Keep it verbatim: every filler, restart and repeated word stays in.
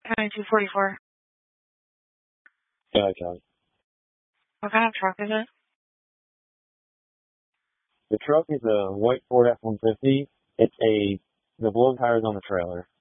County two forty-four. Yeah, Kelly. What kind of truck is it? The truck is a white Ford F one fifty. It's a, the blow tires on the trailer.